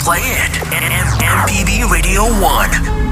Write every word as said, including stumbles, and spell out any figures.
Play it. M- M P B Radio one.